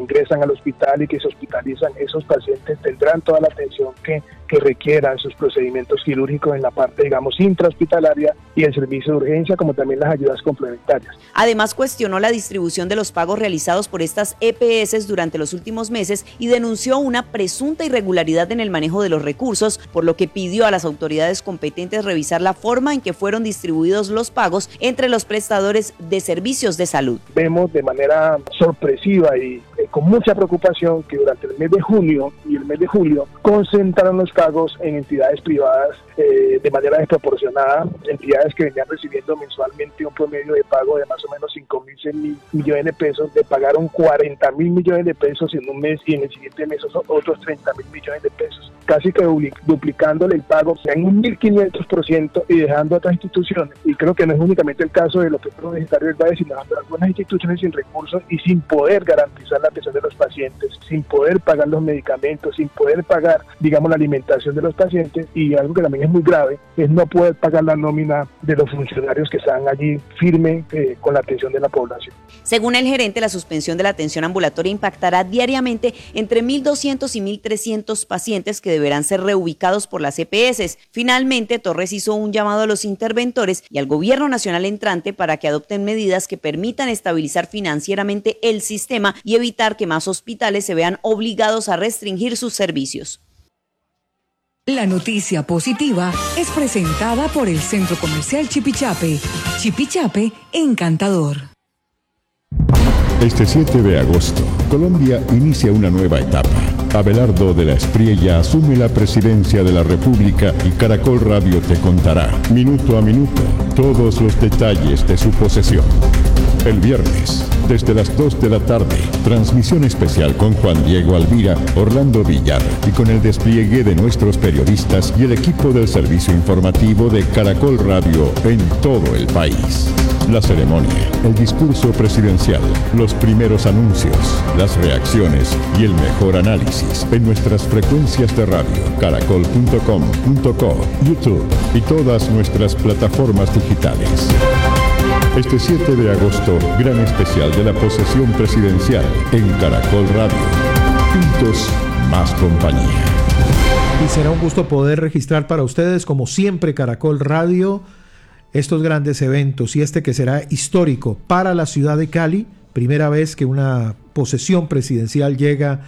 ingresan al hospital y que se hospitalizan, esos pacientes tendrán toda la atención que requieran sus procedimientos quirúrgicos en la parte, digamos, intrahospitalaria y el servicio de urgencia, como también las ayudas complementarias. Además, cuestionó la distribución de los pagos realizados por estas EPS durante los últimos meses y denunció una presunta irregularidad en el manejo de los recursos, por lo que pidió a las autoridades competentes revisar la forma en que fueron distribuidos los pagos entre los prestadores de servicios de salud. Vemos de manera sorpresiva y con mucha preocupación que durante el mes de junio y el mes de julio concentraron los pagos en entidades privadas de manera desproporcionada, entidades que venían recibiendo mensualmente un promedio de pago de más o menos 5.000, 6.000 millones de pesos, le pagaron 40.000 millones de pesos en un mes y en el siguiente mes otros 30.000 millones de pesos, casi que duplicándole el pago en un 1.500% y dejando a otras instituciones. Y creo que no es únicamente el caso de los Hospital Universitario del Valle, sino de algunas instituciones sin recursos y sin poder garantizar la atención de los pacientes, sin poder pagar los medicamentos, sin poder pagar, digamos, la alimentación de los pacientes, y algo que también es muy grave es no poder pagar la nómina de los funcionarios que están allí firmes con la atención de la población. Según el gerente, la suspensión de la atención ambulatoria impactará diariamente entre 1.200 y 1.300 pacientes que deberán ser reubicados por las EPS. Finalmente, Torres hizo un llamado a los interventores y al gobierno nacional entrante para que adopten medidas que permitan estabilizar financieramente el sistema y evitar que más hospitales se vean obligados a restringir sus servicios. La noticia positiva es presentada por el Centro Comercial Chipichape. Chipichape, encantador. Este 7 de agosto, Colombia inicia una nueva etapa. Abelardo de la Espriella asume la presidencia de la República y Caracol Radio te contará, minuto a minuto, todos los detalles de su posesión. El viernes, desde las 2 de la tarde, transmisión especial con Juan Diego Alvira, Orlando Villar y con el despliegue de nuestros periodistas y el equipo del servicio informativo de Caracol Radio en todo el país. La ceremonia, el discurso presidencial, los primeros anuncios, las reacciones y el mejor análisis en nuestras frecuencias de radio, caracol.com.co, YouTube y todas nuestras plataformas digitales. Este 7 de agosto, gran especial de la posesión presidencial en Caracol Radio. Juntos, más compañía. Y será un gusto poder registrar para ustedes, como siempre, Caracol Radio, estos grandes eventos y este que será histórico para la ciudad de Cali. Primera vez que una posesión presidencial llega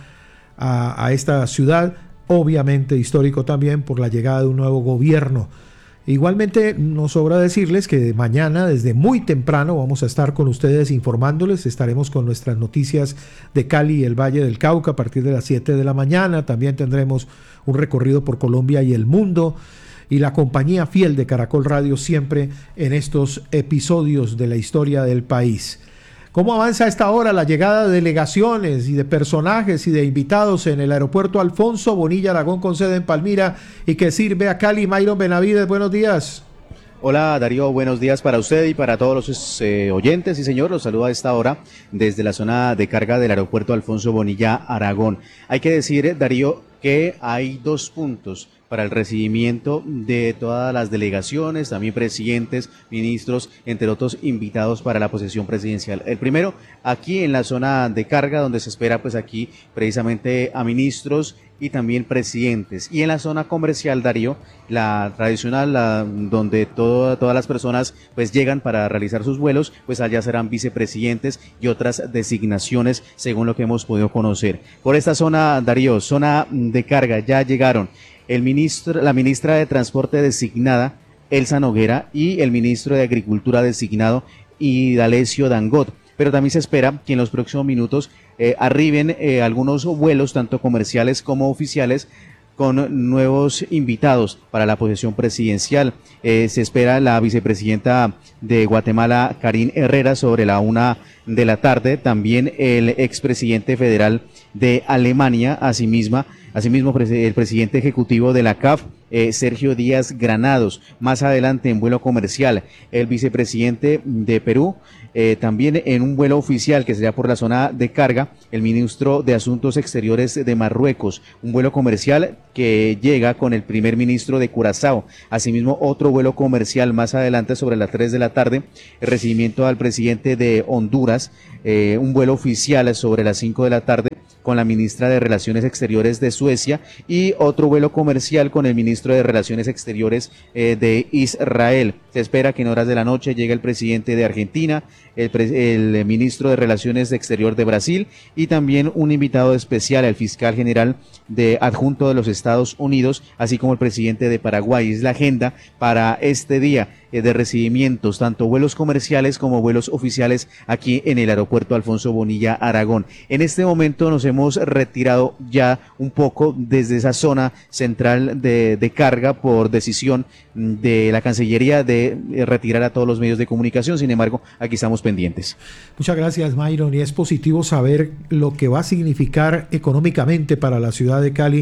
a esta ciudad, obviamente histórico también por la llegada de un nuevo gobierno. Igualmente nos sobra decirles que mañana desde muy temprano vamos a estar con ustedes informándoles, estaremos con nuestras noticias de Cali y el Valle del Cauca a partir de las 7 de la mañana, también tendremos un recorrido por Colombia y el mundo y la compañía fiel de Caracol Radio siempre en estos episodios de la historia del país. ¿Cómo avanza a esta hora la llegada de delegaciones y de personajes y de invitados en el aeropuerto Alfonso Bonilla Aragón con sede en Palmira y que sirve a Cali? Myron Benavides, buenos días. Hola Darío, buenos días para usted y para todos los oyentes. Sí señor, los saludo a esta hora desde la zona de carga del aeropuerto Alfonso Bonilla Aragón. Hay que decir, Darío, que hay 2 puntos para el recibimiento de todas las delegaciones, también presidentes, ministros, entre otros invitados para la posesión presidencial. El primero, aquí en la zona de carga, donde se espera pues aquí precisamente a ministros y también presidentes. Y en la zona comercial, Darío, la tradicional, donde todas las personas pues llegan para realizar sus vuelos, pues allá serán vicepresidentes y otras designaciones según lo que hemos podido conocer. Por esta zona, Darío, zona de carga, ya llegaron la ministra de Transporte designada, Elsa Noguera, y el ministro de Agricultura designado, Idalesio Dangot. Pero también se espera que en los próximos minutos arriben algunos vuelos, tanto comerciales como oficiales, con nuevos invitados para la posesión presidencial. Se espera la vicepresidenta de Guatemala, Karine Herrera, sobre la 1 de la tarde. También el expresidente federal de Alemania, asimismo el presidente ejecutivo de la CAF, Sergio Díaz Granados, más adelante en vuelo comercial. El vicepresidente de Perú, también en un vuelo oficial que sería por la zona de carga, el ministro de Asuntos Exteriores de Marruecos, un vuelo comercial que llega con el primer ministro de Curazao. Asimismo, otro vuelo comercial más adelante sobre las 3 de la tarde, el recibimiento al presidente de Honduras, un vuelo oficial sobre las 5 de la tarde, con la ministra de Relaciones Exteriores de Suecia y otro vuelo comercial con el ministro de Relaciones Exteriores de Israel. Se espera que en horas de la noche llegue el presidente de Argentina, el ministro de Relaciones Exterior de Brasil y también un invitado especial, el fiscal general adjunto de los Estados Unidos, así como el presidente de Paraguay. Es la agenda para este día de recibimientos, tanto vuelos comerciales como vuelos oficiales aquí en el aeropuerto Alfonso Bonilla Aragón. En este momento nos hemos retirado ya un poco desde esa zona central de carga por decisión de la Cancillería de retirar a todos los medios de comunicación. Sin embargo, aquí estamos pendientes. Muchas gracias, Myron, y es positivo saber lo que va a significar económicamente para la ciudad de Cali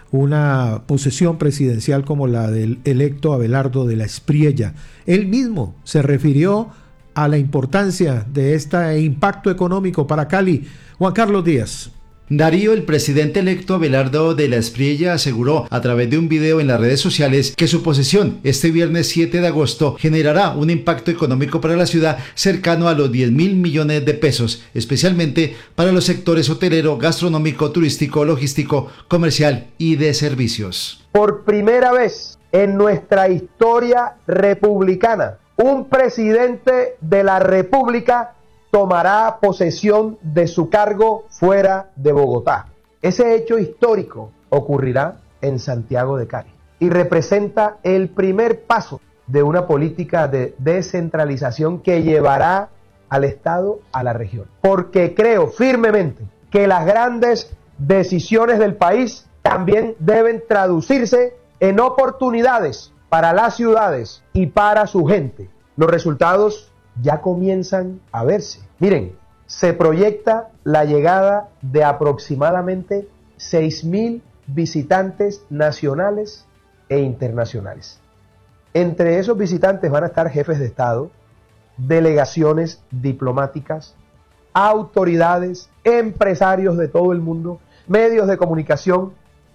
una posesión presidencial como la del electo Abelardo de la Espriella. Él mismo se refirió a la importancia de este impacto económico para Cali. Juan Carlos Díaz. Darío, el presidente electo Abelardo de la Espriella, aseguró a través de un video en las redes sociales que su posesión este viernes 7 de agosto generará un impacto económico para la ciudad cercano a los 10.000 millones de pesos, especialmente para los sectores hotelero, gastronómico, turístico, logístico, comercial y de servicios. Por primera vez en nuestra historia republicana, un presidente de la República tomará posesión de su cargo fuera de Bogotá. Ese hecho histórico ocurrirá en Santiago de Cali y representa el primer paso de una política de descentralización que llevará al Estado a la región. Porque creo firmemente que las grandes decisiones del país también deben traducirse en oportunidades para las ciudades y para su gente. Los resultados ya comienzan a verse. Miren, se proyecta la llegada de aproximadamente 6.000 visitantes nacionales e internacionales. Entre esos visitantes van a estar jefes de Estado, delegaciones diplomáticas, autoridades, empresarios de todo el mundo, medios de comunicación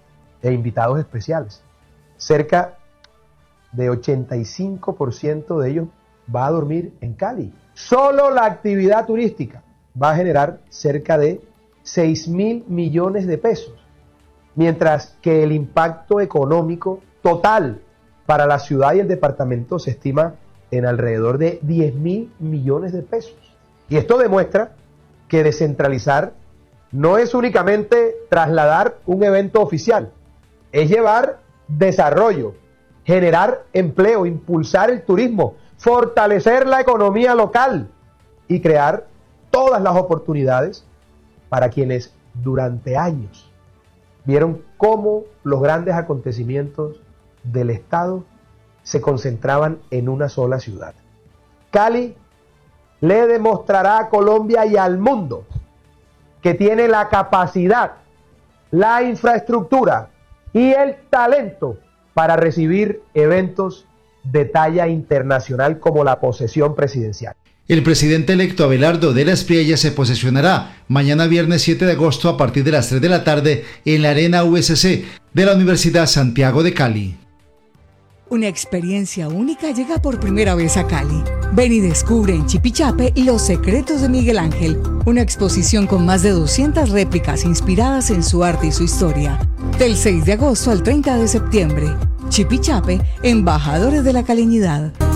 e invitados especiales. Cerca de 85% de ellos va a dormir en Cali. Solo la actividad turística va a generar cerca de 6.000 millones de pesos, mientras que el impacto económico total para la ciudad y el departamento se estima en alrededor de 10.000 millones de pesos. Y esto demuestra que descentralizar no es únicamente trasladar un evento oficial, es llevar desarrollo, generar empleo, impulsar el turismo, fortalecer la economía local y crear todas las oportunidades para quienes durante años vieron cómo los grandes acontecimientos del Estado se concentraban en una sola ciudad. Cali le demostrará a Colombia y al mundo que tiene la capacidad, la infraestructura y el talento para recibir eventos de talla internacional como la posesión presidencial. El presidente electo Abelardo de la Espriella se posesionará mañana viernes 7 de agosto a partir de las 3 de la tarde en la Arena USC de la Universidad Santiago de Cali. Una experiencia única llega por primera vez a Cali. Ven y descubre en Chipichape Los Secretos de Miguel Ángel, una exposición con más de 200 réplicas inspiradas en su arte y su historia. Del 6 de agosto al 30 de septiembre. Chipichape, embajadores de la caleñidad.